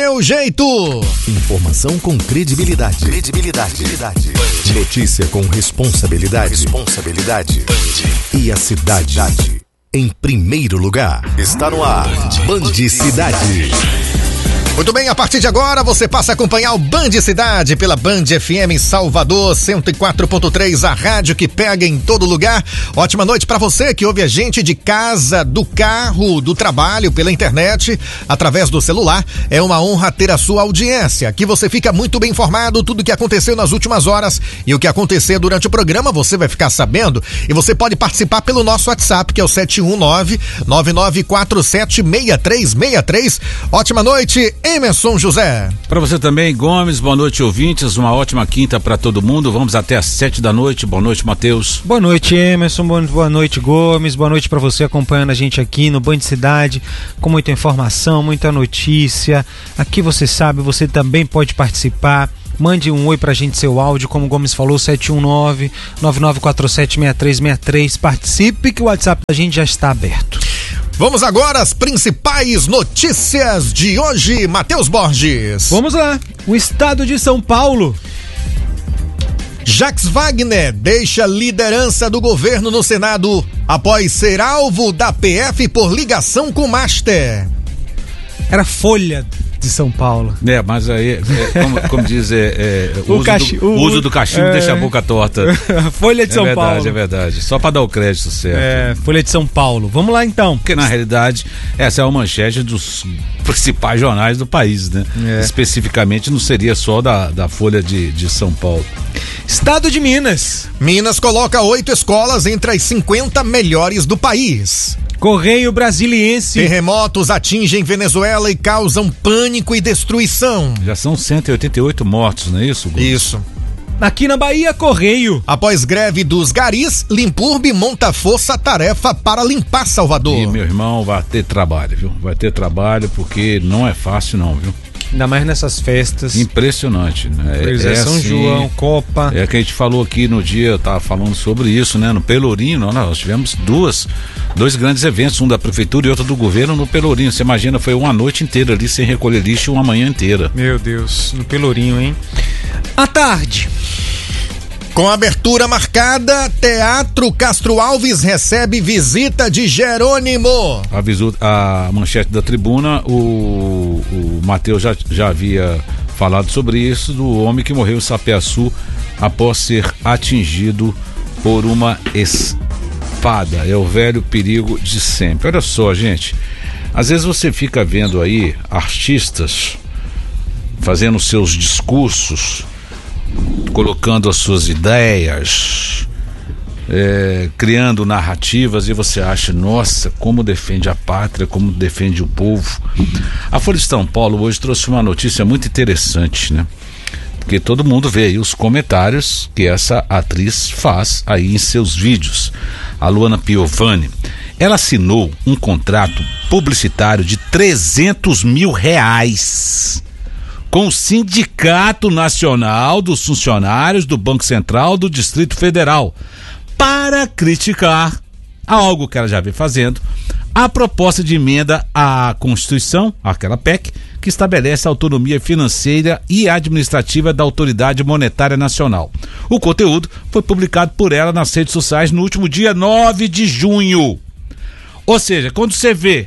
seu jeito. Informação com credibilidade. Notícia com responsabilidade. E a cidade em primeiro lugar. Está no ar. Band Cidade. Muito bem, a partir de agora você passa a acompanhar o Band Cidade pela Band FM Salvador 104.3, a rádio que pega em todo lugar. Ótima noite para você que ouve a gente de casa, do carro, do trabalho, pela internet, através do celular. É uma honra ter a sua audiência. Aqui você fica muito bem informado, tudo o que aconteceu nas últimas horas e o que acontecer durante o programa você vai ficar sabendo, e você pode participar pelo nosso WhatsApp, que é o 719-9947-6363. Ótima noite, Emerson José. Para você também, Gomes, boa noite, ouvintes, uma ótima quinta para todo mundo. Vamos até às 7 da noite. Boa noite, Matheus. Boa noite, Emerson. Boa noite, Gomes. Boa noite para você acompanhando a gente aqui no Band Cidade, com muita informação, muita notícia. Aqui você sabe, você também pode participar. Mande um oi pra gente, seu áudio, como o Gomes falou, 719-9947-6363. Participe que o WhatsApp da gente já está aberto. Vamos agora às principais notícias de hoje, Matheus Borges. Vamos lá. O estado de São Paulo. Jacques Wagner deixa liderança do governo no Senado após ser alvo da PF por ligação com Master. Era Folha de São Paulo. Mas aí, como diz, o uso do cachimbo deixa a boca torta. Folha de São Paulo. É verdade, só para dar o crédito certo. Folha de São Paulo. Vamos lá então. Porque na realidade, essa é a manchete dos principais jornais do país, né? Especificamente não seria só da Folha de São Paulo. Estado de Minas. Minas coloca 8 escolas entre as 50 melhores do país. Correio Brasiliense. Terremotos atingem Venezuela e causam pânico e destruição. Já são 188 mortos, não é isso, Gomes? Isso. Aqui na Bahia, Correio. Após greve dos garis, Limpurbe monta força-tarefa para limpar Salvador. E, meu irmão, vai ter trabalho, viu? Vai ter trabalho porque não é fácil não, viu? Ainda mais nessas festas. Impressionante, né? São assim, João, Copa. É que a gente falou aqui no dia, eu tava falando sobre isso, né? No Pelourinho, nós tivemos dois grandes eventos, um da prefeitura e outro do governo no Pelourinho. Você imagina, foi uma noite inteira ali sem recolher lixo, uma manhã inteira. Meu Deus, no Pelourinho, hein? À tarde. Com abertura marcada, Teatro Castro Alves recebe visita de Jerônimo. A manchete da tribuna, o Matheus já havia falado sobre isso, do homem que morreu em Sapeaçu após ser atingido por uma espada. É o velho perigo de sempre. Olha só, gente, às vezes você fica vendo aí artistas fazendo seus discursos, colocando as suas ideias, criando narrativas, e você acha, nossa, como defende a pátria, como defende o povo. A Folha de São Paulo hoje trouxe uma notícia muito interessante, né? Porque todo mundo vê aí os comentários que essa atriz faz aí em seus vídeos. A Luana Piovani, ela assinou um contrato publicitário de R$300 mil com o Sindicato Nacional dos Funcionários do Banco Central do Distrito Federal para criticar algo que ela já vem fazendo, a proposta de emenda à Constituição, aquela PEC, que estabelece a autonomia financeira e administrativa da Autoridade Monetária Nacional. O conteúdo foi publicado por ela nas redes sociais no último dia 9 de junho. Ou seja, quando você vê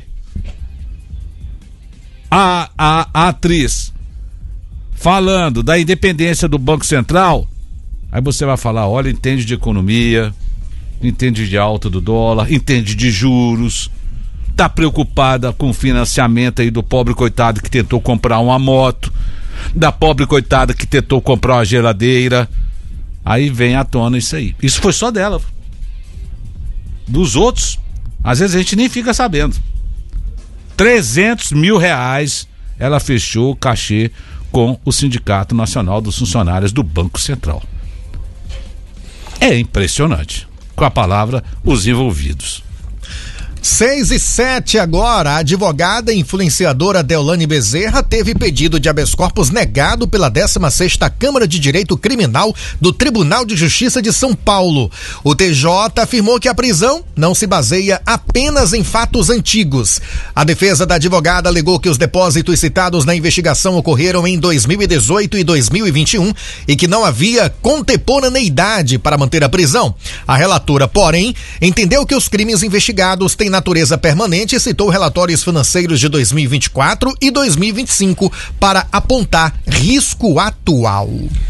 a atriz falando da independência do Banco Central, aí você vai falar, olha, entende de economia, entende de alta do dólar, entende de juros, tá preocupada com o financiamento aí do pobre coitado que tentou comprar uma moto, da pobre coitada que tentou comprar uma geladeira. Aí vem à tona isso aí. Isso foi só dela. Dos outros, às vezes a gente nem fica sabendo. R$300 mil ela fechou o cachê com o Sindicato Nacional dos Funcionários do Banco Central. É impressionante. Com a palavra, os envolvidos. 6:07 agora. A advogada e influenciadora Deolane Bezerra teve pedido de habeas corpus negado pela 16ª Câmara de Direito Criminal do Tribunal de Justiça de São Paulo. O TJ afirmou que a prisão não se baseia apenas em fatos antigos. A defesa da advogada alegou que os depósitos citados na investigação ocorreram em 2018 e 2021 e que não havia contemporaneidade para manter a prisão. A relatora, porém, entendeu que os crimes investigados têm natureza permanente e citou relatórios financeiros de 2024 e 2025 para apontar risco atual.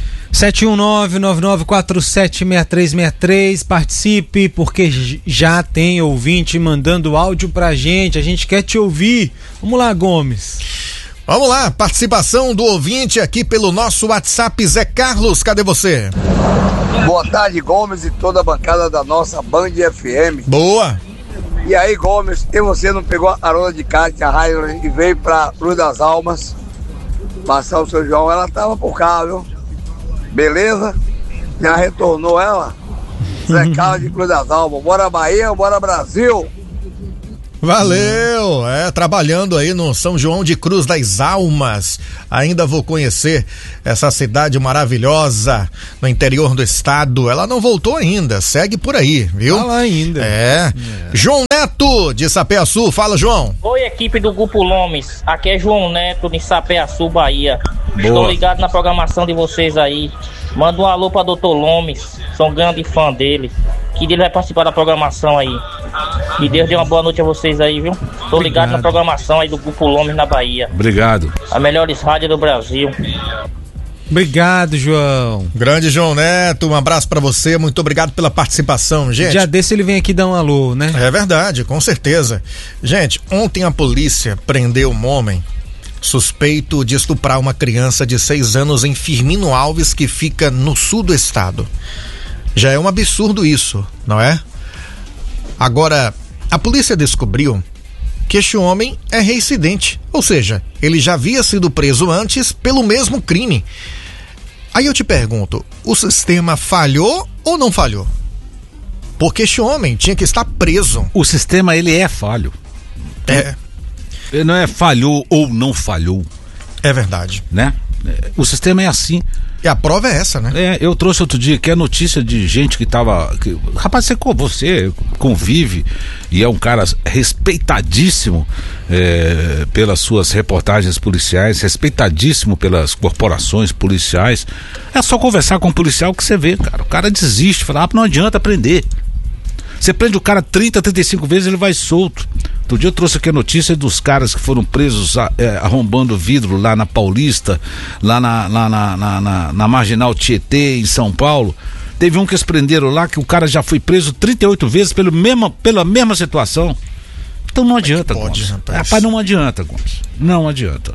719-9947-6363, participe, porque já tem ouvinte mandando áudio pra gente, a gente quer te ouvir. Vamos lá, Gomes. Vamos lá, participação do ouvinte aqui pelo nosso WhatsApp. Zé Carlos, cadê você? Boa tarde, Gomes e toda a bancada da nossa Band FM. Boa. E aí, Gomes, e você não pegou a carona de Kátia Raio e veio pra Cruz das Almas passar o São João? Ela tava por cá, viu? Beleza? Já retornou ela? Zé Carlos de Cruz das Almas. Bora Bahia, bora Brasil! Valeu, trabalhando aí no São João de Cruz das Almas. Ainda vou conhecer essa cidade maravilhosa no interior do estado. Ela não voltou ainda, segue por aí, viu? Tá lá ainda. João Neto de Sapé-Açu, fala, João. Oi, equipe do Grupo Lomes, aqui é João Neto de Sapé-Açu, Bahia. Boa. Estou ligado na programação de vocês aí. Manda um alô para Dr. Lomes, sou um grande fã dele. Que ele vai participar da programação aí. E Deus dê uma boa noite a vocês aí, viu? Tô ligado na programação aí do Grupo Lomes na Bahia. Obrigado. A melhores rádios do Brasil. Obrigado, João. Grande João Neto, um abraço pra você, muito obrigado pela participação, gente. Já desse ele vem aqui dar um alô, né? É verdade, com certeza. Gente, ontem a polícia prendeu um homem suspeito de estuprar uma criança de 6 anos em Firmino Alves, que fica no sul do estado. Já é um absurdo isso, não é? Agora, a polícia descobriu que este homem é reincidente, ou seja, ele já havia sido preso antes pelo mesmo crime. Aí eu te pergunto, o sistema falhou ou não falhou? Porque este homem tinha que estar preso. O sistema, ele é falho. Ele não é falhou ou não falhou. É verdade. Né? O sistema é assim. E a prova é essa, né? Eu trouxe outro dia que é notícia de gente que tava... rapaz, você convive e é um cara respeitadíssimo pelas suas reportagens policiais, respeitadíssimo pelas corporações policiais. É só conversar com um policial que você vê, cara. O cara desiste, fala, não adianta aprender. Você prende o cara 30, 35 vezes, ele vai solto. Outro dia eu trouxe aqui a notícia dos caras que foram presos arrombando vidro lá na Paulista, lá na Marginal Tietê, em São Paulo. Teve um que eles prenderam lá, que o cara já foi preso 38 vezes pela mesma situação. Então não adianta, Gomes. Rapaz, não adianta, Gomes. Não adianta.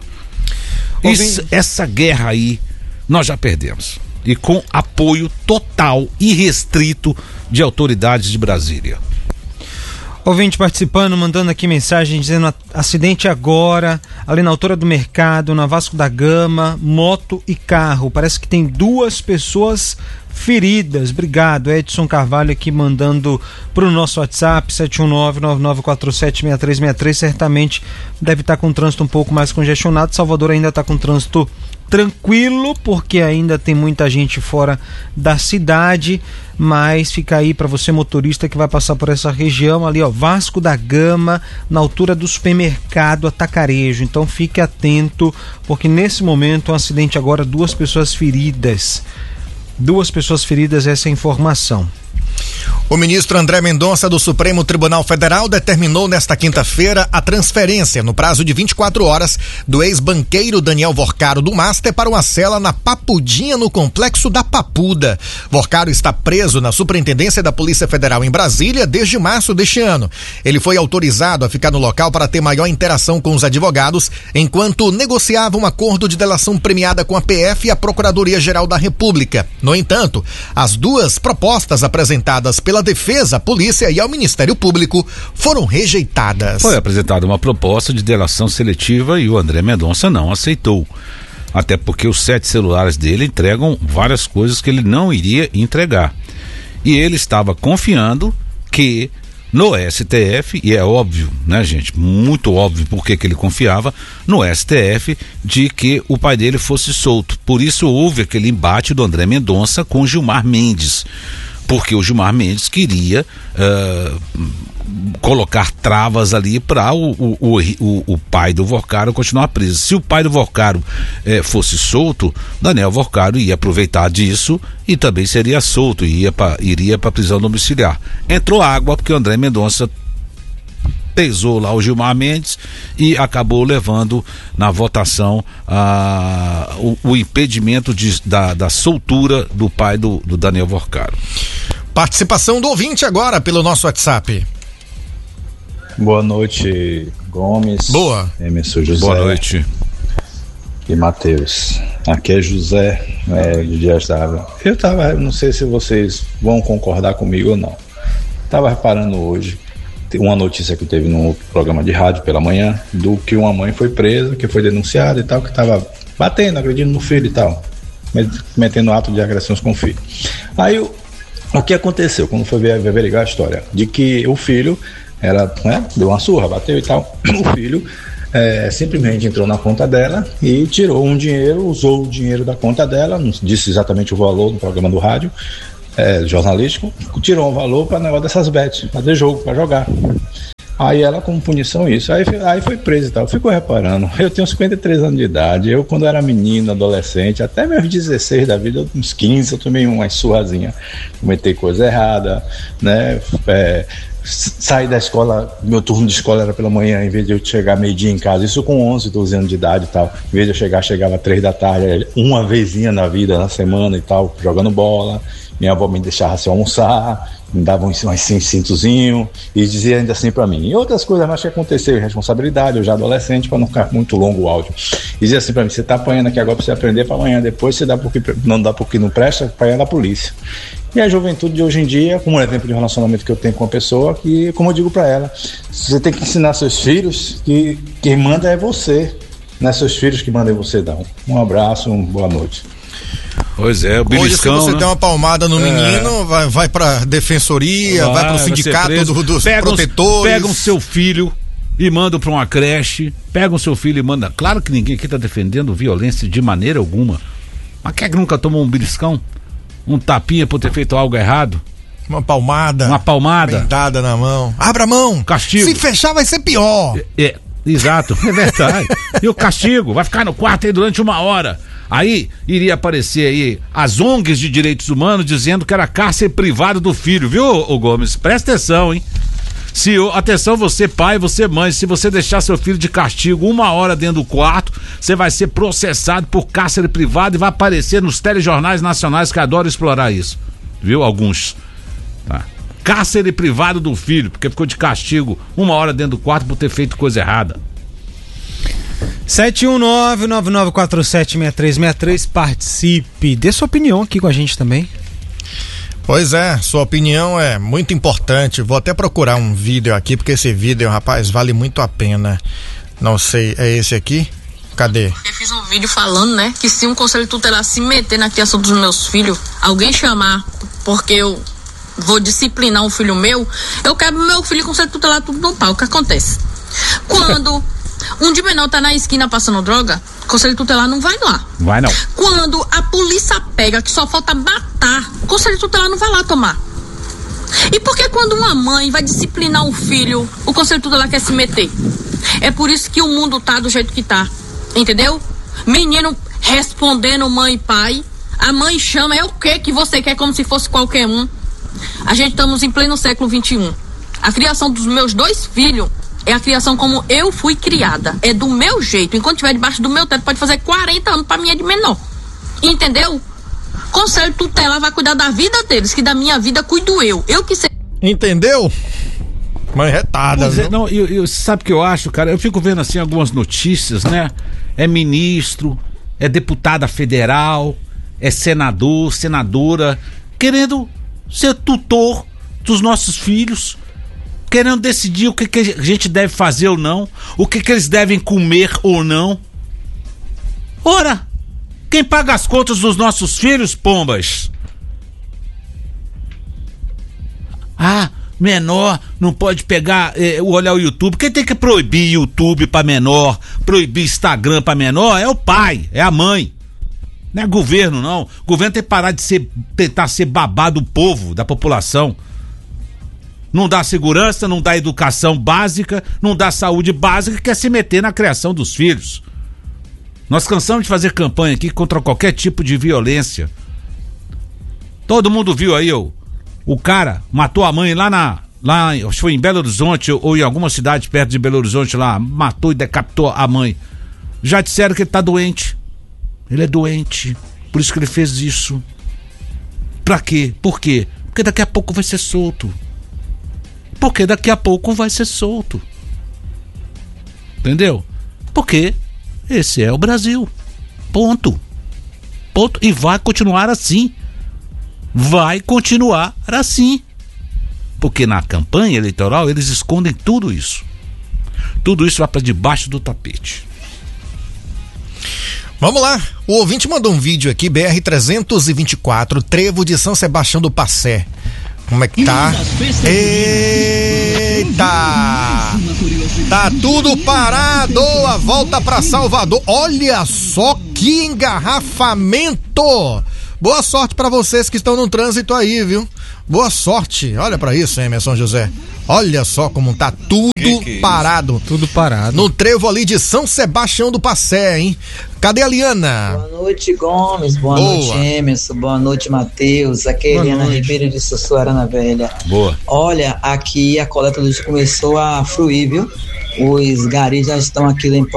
Essa guerra aí, nós já perdemos. E com apoio total e restrito de autoridades de Brasília. Ouvinte participando, mandando aqui mensagem dizendo: acidente agora, ali na altura do mercado, na Vasco da Gama, moto e carro. Parece que tem 2 pessoas feridas. Obrigado, Edson Carvalho aqui mandando pro nosso WhatsApp 719-9947-6363. Certamente deve estar com o trânsito um pouco mais congestionado. Salvador ainda está com trânsito tranquilo, porque ainda tem muita gente fora da cidade, mas fica aí para você, motorista, que vai passar por essa região ali, ó, Vasco da Gama, na altura do supermercado Atacarejo. Então fique atento, porque nesse momento um acidente agora, 2 pessoas feridas. 2 pessoas feridas, essa é a informação. O ministro André Mendonça do Supremo Tribunal Federal determinou nesta quinta-feira a transferência, no prazo de 24 horas, do ex-banqueiro Daniel Vorcaro do Master para uma cela na Papudinha, no complexo da Papuda. Vorcaro está preso na Superintendência da Polícia Federal em Brasília desde março deste ano. Ele foi autorizado a ficar no local para ter maior interação com os advogados, enquanto negociava um acordo de delação premiada com a PF e a Procuradoria-Geral da República. No entanto, as 2 propostas apresentadas pela Defesa, a Polícia e ao Ministério Público foram rejeitadas. Foi apresentada uma proposta de delação seletiva e o André Mendonça não aceitou. Até porque os 7 celulares dele entregam várias coisas que ele não iria entregar. E ele estava confiando que no STF, e é óbvio, né, gente, muito óbvio porque que ele confiava no STF de que o pai dele fosse solto. Por isso houve aquele embate do André Mendonça com Gilmar Mendes, porque o Gilmar Mendes queria colocar travas ali para o pai do Vorcaro continuar preso. Se o pai do Vorcaro fosse solto, Daniel Vorcaro ia aproveitar disso e também seria solto e iria para prisão domiciliar. Entrou água porque o André Mendonça pesou lá o Gilmar Mendes e acabou levando na votação o impedimento da soltura do pai do Daniel Vorcaro. Participação do ouvinte agora pelo nosso WhatsApp. Boa noite, Gomes. Boa. Emerson José. Boa noite. E Matheus. Aqui é José de Dias d'Ávila. Não sei se vocês vão concordar comigo ou não. Estava reparando hoje uma notícia que teve no programa de rádio pela manhã, do que uma mãe foi presa, que foi denunciada e tal, que estava batendo, agredindo no filho e tal, cometendo ato de agressões com o filho. Aí o que aconteceu quando foi averiguar a história? De que o filho deu uma surra, bateu e tal. O filho simplesmente entrou na conta dela e tirou um dinheiro, usou o dinheiro da conta dela, não disse exatamente o valor no programa do rádio jornalístico, tirou um valor para negócio dessas bets, fazer jogo, para jogar. Aí ela, como punição, isso. Aí foi presa e tal. Eu fico reparando, eu tenho 53 anos de idade, eu quando era menino, adolescente, até meus 16 da vida, uns 15, eu tomei uma surrazinha, cometi coisa errada, né? Saí da escola, meu turno de escola era pela manhã, em vez de eu chegar meio-dia em casa, isso com 11, 12 anos de idade e tal, em vez de eu chegava 3 da tarde, uma vezinha na vida, na semana e tal, jogando bola. Minha avó me deixava assim almoçar, me dava um cintozinho e dizia ainda assim pra mim. E outras coisas mais que aconteceram, responsabilidade, eu já adolescente, pra não ficar muito longo o áudio. E dizia assim pra mim: você tá apanhando aqui agora pra você aprender pra amanhã, depois você não dá porque não presta, apanhar da polícia. E a juventude de hoje em dia, como um exemplo de relacionamento que eu tenho com uma pessoa, que, como eu digo pra ela, você tem que ensinar seus filhos que quem manda é você, não é seus filhos que mandam você dar. Um abraço, boa noite. Pois é, o beliscão. Hoje, se você né? der uma palmada no menino, vai pra defensoria, vai pro sindicato dos protetores. Pegam seu filho e mandam pra uma creche. Pegam seu filho e mandam. Claro que ninguém aqui tá defendendo violência de maneira alguma. Mas quem é que nunca tomou um beliscão? Um tapinha por ter feito algo errado? Uma palmada. Bem dada na mão. Abra a mão. Castigo. Se fechar vai ser pior. Exato, é verdade. E o castigo? Vai ficar no quarto aí durante 1 hora. Aí iria aparecer aí as ONGs de direitos humanos dizendo que era cárcere privado do filho, viu, ô Gomes? Presta atenção, hein? Atenção, você pai, você mãe, se você deixar seu filho de castigo 1 hora dentro do quarto, você vai ser processado por cárcere privado e vai aparecer nos telejornais nacionais que adoram explorar isso, viu? Alguns, tá? Cárcere privado do filho, porque ficou de castigo 1 hora dentro do quarto por ter feito coisa errada. 719-9947-6363, participe, dê sua opinião aqui com a gente também. Pois é, sua opinião é muito importante. Vou até procurar um vídeo aqui, porque esse vídeo, rapaz, vale muito a pena. Não sei, é esse aqui? Cadê? Eu fiz um vídeo falando, né, que se um conselho tutelar se meter na criação dos meus filhos, alguém chamar, porque eu vou disciplinar um filho meu, eu quebro meu filho com conselho tutelar tudo no pau. O que acontece? Quando um de menor tá na esquina passando droga, conselho tutelar não vai lá. Vai não. Quando a polícia pega, que só falta matar, conselho tutelar não vai lá tomar. E por que quando uma mãe vai disciplinar um filho, o conselho tutelar quer se meter? É por isso que o mundo tá do jeito que tá, entendeu? Menino respondendo mãe e pai, a mãe chama, é o que você quer, como se fosse qualquer um. A gente estamos em pleno século XXI. A criação dos meus 2 filhos é a criação como eu fui criada. É do meu jeito. Enquanto estiver debaixo do meu teto, pode fazer 40 anos, pra mim é de menor. Entendeu? Conselho tutelar vai cuidar da vida deles, que da minha vida cuido eu. Eu que sei. Entendeu? Mãe retada. Não, eu sabe o que eu acho, cara? Eu fico vendo assim algumas notícias, né? É ministro, é deputada federal, é senador, senadora, querendo ser tutor dos nossos filhos, querendo decidir o que a gente deve fazer ou não, o que eles devem comer ou não. Ora, quem paga as contas dos nossos filhos, pombas? Ah, menor não pode pegar, olhar o YouTube. Quem tem que proibir YouTube pra menor, proibir Instagram pra menor é o pai, é a mãe. Não é governo, não. O governo tem que parar de tentar ser babado do povo, da população. Não dá segurança, não dá educação básica, não dá saúde básica, quer se meter na criação dos filhos. Nós cansamos de fazer campanha aqui contra qualquer tipo de violência. Todo mundo viu aí, o cara matou a mãe lá acho que foi em Belo Horizonte ou em alguma cidade perto de Belo Horizonte lá, matou e decapitou a mãe. Já disseram que ele tá doente. Ele é doente, por isso que ele fez isso. Pra quê? Por quê? Porque daqui a pouco vai ser solto. Entendeu? Porque esse é o Brasil. Ponto. E vai continuar assim. Porque na campanha eleitoral eles escondem tudo isso. Tudo isso vai para debaixo do tapete. Vamos lá, o ouvinte mandou um vídeo aqui, BR-324, Trevo de São Sebastião do Passé. Como é que tá? Eita! Tá tudo parado, a volta pra Salvador. Olha só que engarrafamento! Boa sorte pra vocês que estão no trânsito aí, viu? Boa sorte. Olha pra isso, Emerson José. Olha só como tá tudo parado. Tudo parado. No trevo ali de São Sebastião do Passé, hein? Cadê a Liana? Boa noite, Gomes. Boa noite, Emerson. Boa noite, Matheus. Aqui é a Eliana Ribeiro de Sussuarana Velha. Boa. Olha, aqui a coleta do lixo começou a fluir, viu? Os garis já estão aqui limpando